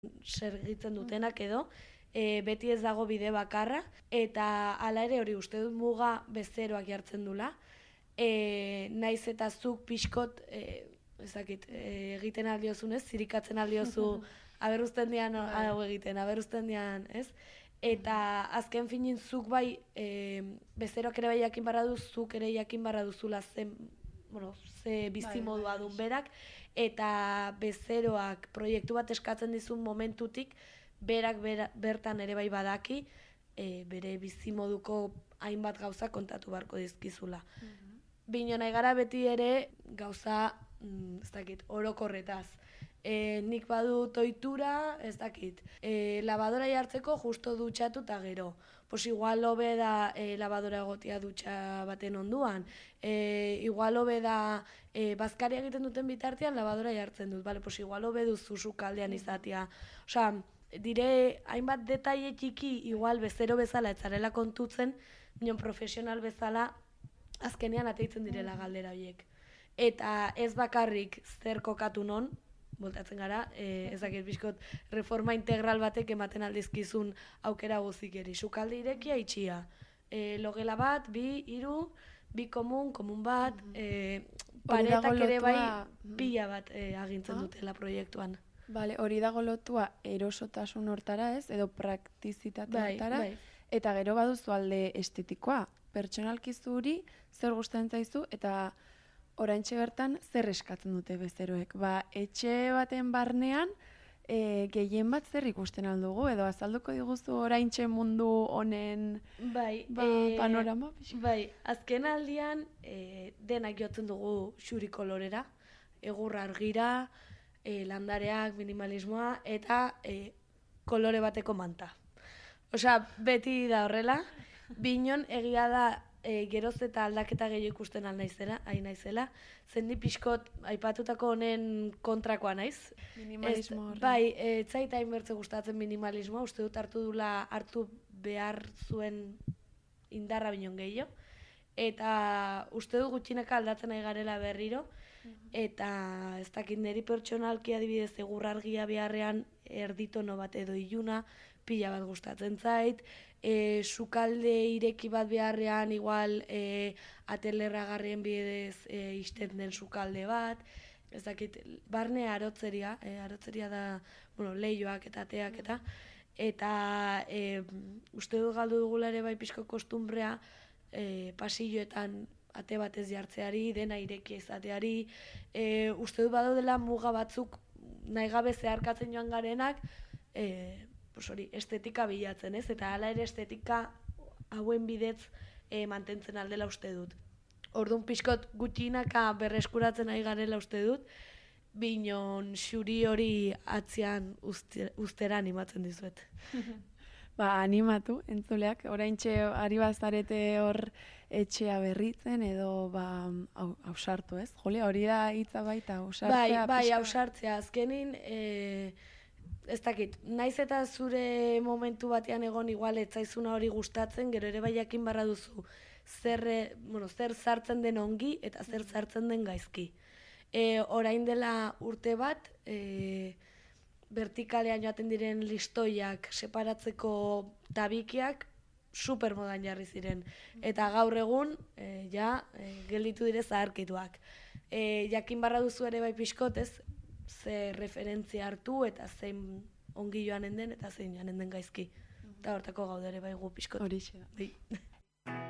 zer egiten dutenak edo, beti ez dago bide bakarra, eta hala ere hori uste dut muga bezeroak jartzen dula, naiz eta zuk pixkot, egiten aldiozunez, zirikatzen aldiozu, aberuzten dian hau egiten, aberuzten dian, ez? Eta azken finin zuk bai, bezeroak ere bai jakin barra du, zuk ere jakin barra duzula ze bizimodua duen berak, eta bezeroak proiektu bat eskatzen dizun momentutik, berak bertan ere bai badaki, bere bizimoduko hainbat gauza kontatu beharko dizkizula. Bino nahi gara beti ere gauza, orokorretaz. Nik badu toitura, labadora jartzeko justo dutxatu eta gero. Pues igual hobe da labadora egotia dutxa baten onduan. Igual hobe da bazkaria egiten duten bitartean labadora jartzen dut. Vale, pues igual hobe duzu sukaldean izatea. Osea, dire hainbat detaile txiki igual bezero bezala etzarela kontutzen, nion profesional bezala azkenean ateitzen direla galdera horiek. Eta ez bakarrik zer kokatu non, voltatzen gara, ezakit bizkot reforma integral batek ematen aldizkizun aukera guzikeri. Sukalde irekia itxia. Logela bat, 2, 3, 2 komun bat, paretak ere bai pila bat agintzen dutela proiektuan. Bale, hori dago lotua erosotasun hortara ez, edo praktizitate hortara, eta gero baduzu alde estetikoa. Pertsonalki zuri, zer gustatzen zaizu, eta oraintxe bertan zer eskatzen dute bezeroek. Etxe baten barnean, gehien bat zer ikusten aldugu, edo azalduko diguzu oraintxe mundu honen panorama? Bai, azken aldian denak jotzen dugu xuri kolorera, egur argira, landareak, minimalismoa, eta kolore bateko manta. Osea, beti da horrela, binon egia da geroz eta aldaketa gehiago ikusten naizela, zendi pixkot aipatutako honen kontrakoa naiz. Minimalismo horren. Bai, etzaita hainbertze gustatzen minimalismoa, uste dut hartu behar zuen indarra binon gehiago, eta uste dut gutxinaka aldatzen nahi garela berriro, eta ez dakit niri pertsonalki adibidez egur argia beharrean erditono bat edo iluna, pila bat gustatzen zait, sukalde ireki bat beharrean igual atelerragarrien bidez isten den sukalde bat, ez dakit, barne arotzeria da, lehioak eta ateak eta uste dut galdu dugula ere bai pixko kostumbrea pasilloetan ate batez jartzeari, dena ireki izateari, uste dut badaudela muga batzuk nahi gabe zeharkatzen joan garenak, estetika bilatzen, ez? Eta hala ere estetika hauen bidez mantentzen aldela uste dut. Orduan pixkot gutxinaka berreskuratzen ari garela uste dut, binon xuri hori atzean ustera animatzen dizuet. Animatu, entzuleak, oraintxe ari bazarete hor etxea berritzen edo hausartu, ez? Jole, hori da hitza baita, hausartzea. Bai, hausartzea, azkenin, ez dakit, naiz eta zure momentu batean egon igual etzaizuna hori gustatzen, gero ere bai jakin barra duzu zer sartzen den ongi eta zer sartzen den gaizki. Orain dela urte bat, vertikalean joaten diren listoiak separatzeko tabikiak supermodan jarri ziren. Eta gaur egun, gelditu dire zaharkituak. Jakin barra duzu ere bai pixkotez, ze referentzia hartu eta zein ongi joanen den eta zein joanen den gaizki. Eta hortako gaudere bai gu pixkot. Horixe da.